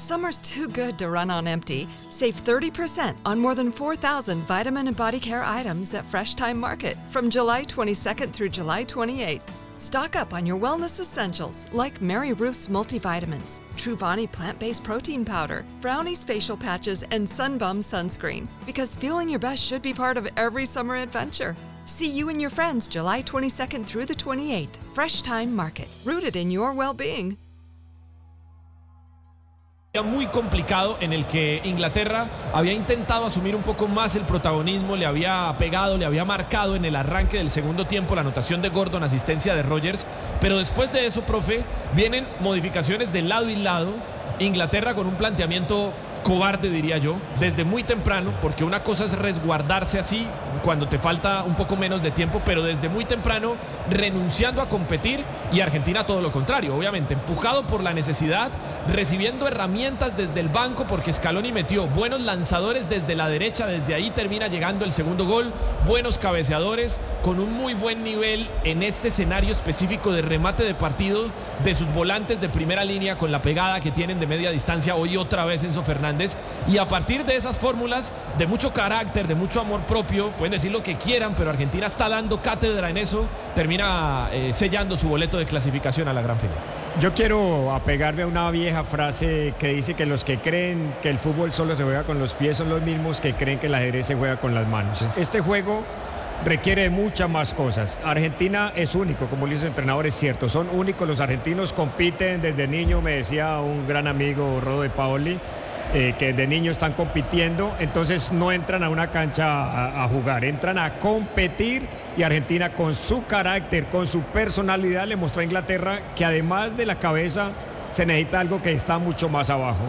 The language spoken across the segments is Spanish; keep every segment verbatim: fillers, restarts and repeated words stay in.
Summer's too good to run on empty. Save thirty percent on more than four thousand vitamin and body care items at Fresh Time Market from July twenty-second through July twenty-eighth. Stock up on your wellness essentials like Mary Ruth's multivitamins, Truvani plant-based protein powder, Brownie's facial patches, and Sunbum sunscreen. Because feeling your best should be part of every summer adventure. See you and your friends July twenty-second through the twenty-eighth. Fresh Time Market, rooted in your well-being. Muy complicado en el que Inglaterra había intentado asumir un poco más el protagonismo, le había pegado, le había marcado en el arranque del segundo tiempo la anotación de Gordon, asistencia de Rogers, pero después de eso, profe, vienen modificaciones de lado y lado. Inglaterra con un planteamiento cobarde, diría yo, desde muy temprano, porque una cosa es resguardarse así cuando te falta un poco menos de tiempo, pero desde muy temprano renunciando a competir, y Argentina todo lo contrario, obviamente empujado por la necesidad, recibiendo herramientas desde el banco, porque Scaloni metió buenos lanzadores desde la derecha, desde ahí termina llegando el segundo gol, buenos cabeceadores, con un muy buen nivel en este escenario específico de remate de partido de sus volantes de primera línea, con la pegada que tienen de media distancia, hoy otra vez Enzo Fernández. Y a partir de esas fórmulas de mucho carácter, de mucho amor propio, pueden decir lo que quieran, pero Argentina está dando cátedra en eso, termina eh, sellando su boleto de clasificación a la gran final. Yo quiero apegarme a una vieja frase que dice que los que creen que el fútbol solo se juega con los pies son los mismos que creen que el ajedrez se juega con las manos. Este juego requiere de muchas más cosas. Argentina es único, como le dice el entrenador, es cierto, son únicos, los argentinos compiten desde niño, me decía un gran amigo, Rodo de Paoli, Eh, que de niños están compitiendo, entonces no entran a una cancha a, a jugar, entran a competir, y Argentina con su carácter, con su personalidad le mostró a Inglaterra que además de la cabeza se necesita algo que está mucho más abajo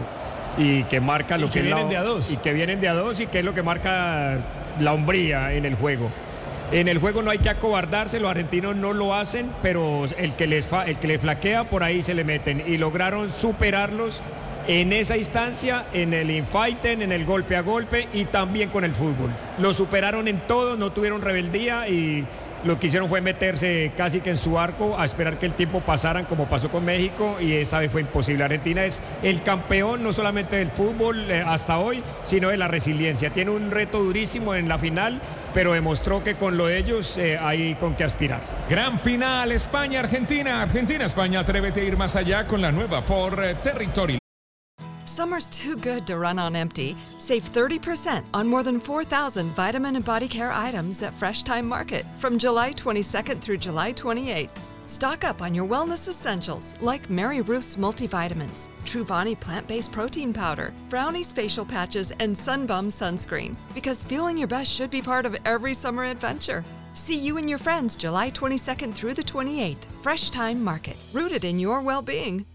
y que marca lo y que, que vienen la, de a dos y que vienen de a dos y que es lo que marca la hombría en el juego. En el juego no hay que acobardarse, los argentinos no lo hacen, pero el que les, fa, el que les flaquea por ahí se le meten, y lograron superarlos en esa instancia, en el infighting, en el golpe a golpe y también con el fútbol. Lo superaron en todo, no tuvieron rebeldía, y lo que hicieron fue meterse casi que en su arco a esperar que el tiempo pasara, como pasó con México, y esta vez fue imposible. Argentina es el campeón no solamente del fútbol eh, hasta hoy, sino de la resiliencia. Tiene un reto durísimo en la final, pero demostró que con lo de ellos eh, hay con qué aspirar. Gran final, España-Argentina. Argentina-España, atrévete a ir más allá con la nueva Ford Territory. Summer's too good to run on empty. Save thirty percent on more than four thousand vitamin and body care items at Fresh Time Market from July twenty-second through July twenty-eighth. Stock up on your wellness essentials like Mary Ruth's multivitamins, Truvani plant-based protein powder, Brownie's facial patches, and Sunbum sunscreen. Because feeling your best should be part of every summer adventure. See you and your friends July twenty-second through the twenty-eighth. Fresh Time Market, rooted in your well-being.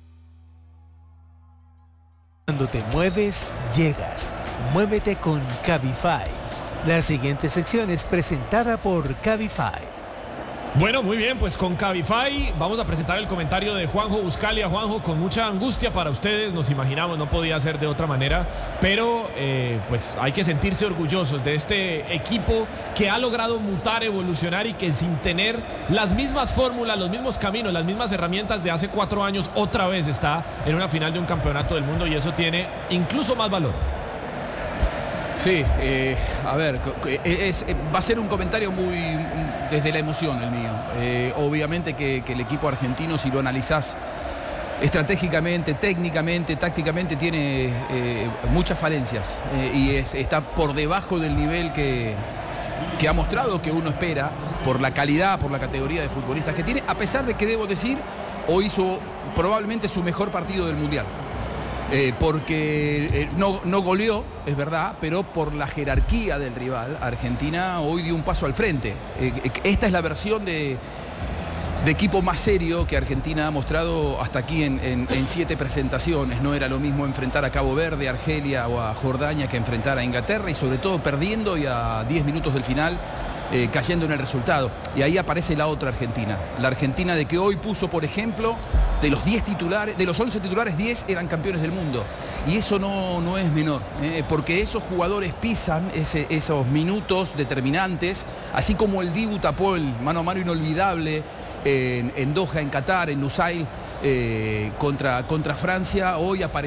Cuando te mueves, llegas. Muévete con Cabify. La siguiente sección es presentada por Cabify. Bueno, muy bien, pues con Cabify vamos a presentar el comentario de Juanjo Buscalia. Juanjo, con mucha angustia para ustedes, nos imaginamos, no podía ser de otra manera, pero eh, pues hay que sentirse orgullosos de este equipo que ha logrado mutar, evolucionar, y que sin tener las mismas fórmulas, los mismos caminos, las mismas herramientas de hace cuatro años, otra vez está en una final de un campeonato del mundo, y eso tiene incluso más valor. Sí, eh, a ver, es, es, va a ser un comentario muy desde la emoción el mío. Eh, obviamente que, que el equipo argentino, si lo analizás estratégicamente, técnicamente, tácticamente, tiene eh, muchas falencias eh, y es, está por debajo del nivel que, que ha mostrado, que uno espera, por la calidad, por la categoría de futbolistas que tiene, a pesar de que, debo decir, hoy hizo probablemente su mejor partido del Mundial. Eh, porque eh, no, no goleó, es verdad, pero por la jerarquía del rival, Argentina hoy dio un paso al frente. Eh, esta es la versión de, de equipo más serio que Argentina ha mostrado hasta aquí en, en, en siete presentaciones. No era lo mismo enfrentar a Cabo Verde, Argelia o a Jordania que enfrentar a Inglaterra, y sobre todo perdiendo, y a diez minutos del final eh, cayendo en el resultado. Y ahí aparece la otra Argentina, la Argentina de que hoy puso, por ejemplo, de los diez titulares, de los once titulares, diez eran campeones del mundo. Y eso no, no es menor, ¿eh? Porque esos jugadores pisan ese, esos minutos determinantes, así como el Dibu tapó el mano a mano inolvidable en, en Doha, en Qatar, en Lusail, eh, contra, contra Francia. Hoy aparece